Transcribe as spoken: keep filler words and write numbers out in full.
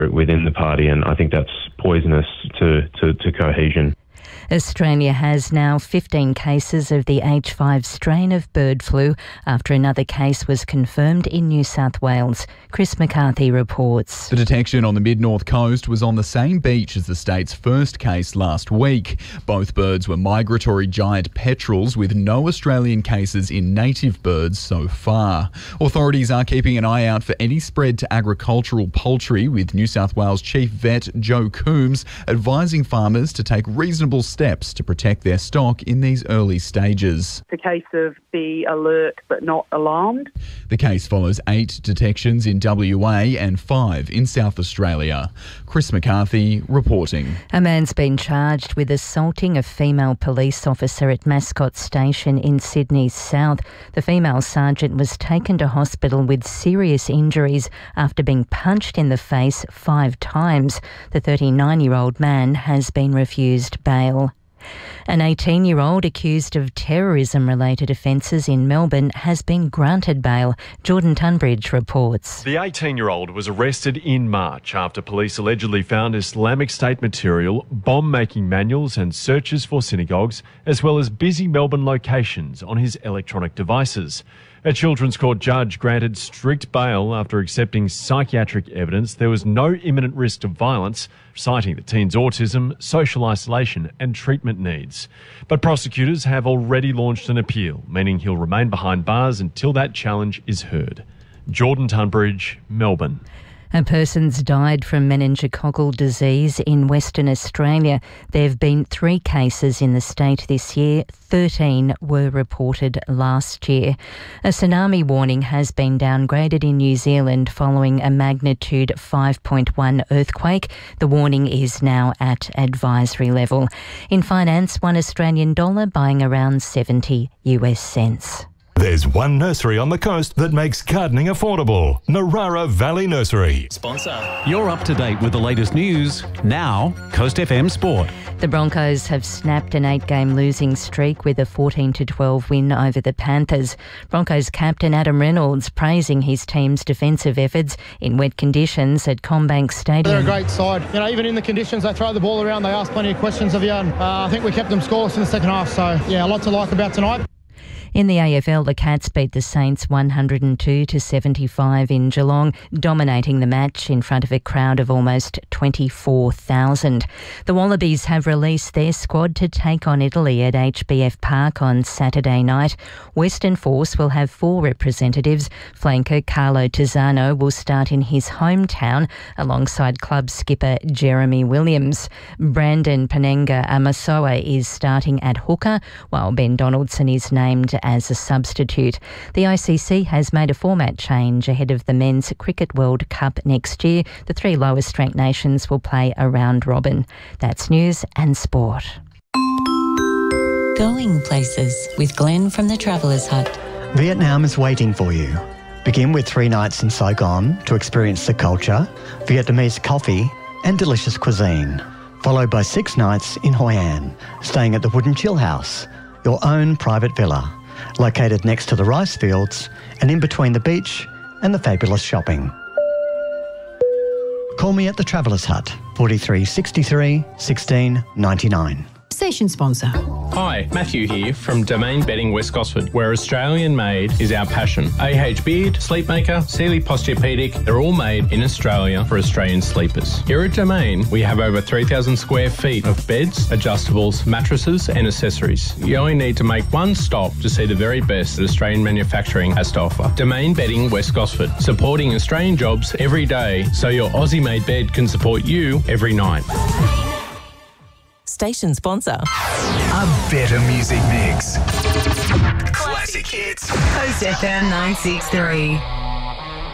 within the party, and I think that's poisonous to, to, to cohesion. Australia has now fifteen cases of the H five strain of bird flu after another case was confirmed in New South Wales. Chris McCarthy reports. The detection on the mid-north coast was on the same beach as the state's first case last week. Both birds were migratory giant petrels with no Australian cases in native birds so far. Authorities are keeping an eye out for any spread to agricultural poultry, with New South Wales Chief Vet Joe Coombs advising farmers to take reasonable steps steps to protect their stock in these early stages. It's a case of be alert but not alarmed. The case follows eight detections in W A and five in South Australia. Chris McCarthy reporting. A man's been charged with assaulting a female police officer at Mascot Station in Sydney's south. The female sergeant was taken to hospital with serious injuries after being punched in the face five times. The thirty-nine-year-old man has been refused bail. An eighteen-year-old accused of terrorism-related offences in Melbourne has been granted bail. Jordan Tunbridge reports. The eighteen-year-old was arrested in March after police allegedly found Islamic State material, bomb-making manuals and searches for synagogues, as well as busy Melbourne locations on his electronic devices. A Children's Court judge granted strict bail after accepting psychiatric evidence there was no imminent risk of violence, citing the teen's autism, social isolation and treatment needs. But prosecutors have already launched an appeal, meaning he'll remain behind bars until that challenge is heard. Jordan Tunbridge, Melbourne. A person's died from meningococcal disease in Western Australia. There have been three cases in the state this year. thirteen were reported last year. A tsunami warning has been downgraded in New Zealand following a magnitude five point one earthquake. The warning is now at advisory level. In finance, one Australian dollar buying around seventy U S cents. There's one nursery on the coast that makes gardening affordable. Narara Valley Nursery. Sponsor. You're up to date with the latest news. Now, Coast F M Sport. The Broncos have snapped an eight-game losing streak with a fourteen to twelve win over the Panthers. Broncos captain Adam Reynolds praising his team's defensive efforts in wet conditions at CommBank Stadium. They're a great side. You know, even in the conditions, they throw the ball around, they ask plenty of questions of you. And, uh, I think we kept them scoreless in the second half. So, yeah, a lot to like about tonight. In the A F L, the Cats beat the Saints one hundred two to seventy-five in Geelong, dominating the match in front of a crowd of almost twenty-four thousand. The Wallabies have released their squad to take on Italy at H B F Park on Saturday night. Western Force will have four representatives. Flanker Carlo Tizzano will start in his hometown alongside club skipper Jeremy Williams. Brandon Panenga Amasoa is starting at hooker, while Ben Donaldson is named as a substitute. The I C C has made a format change ahead of the Men's Cricket World Cup next year. The three lowest ranked nations will play a round robin. That's news and sport. Going places with Glenn from the Travellers Hut. Vietnam is waiting for you. Begin with three nights in Saigon to experience the culture, Vietnamese coffee and delicious cuisine. Followed by six nights in Hoi An, staying at the Wooden Chill House, your own private villa, located next to the rice fields and in between the beach and the fabulous shopping. Call me at the Travellers Hut, forty-three sixty-three, sixteen ninety-nine. Station sponsor. Hi, Matthew here from Domain Bedding West Gosford, where Australian made is our passion. A H Beard, Sleepmaker, Sealy Posturepedic, they're all made in Australia for Australian sleepers. Here at Domain, we have over three thousand square feet of beds, adjustables, mattresses and accessories. You only need to make one stop to see the very best that Australian manufacturing has to offer. Domain Bedding West Gosford, supporting Australian jobs every day so your Aussie-made bed can support you every night. Station sponsor. A better music mix. Classic hits. Coast F M nine six three.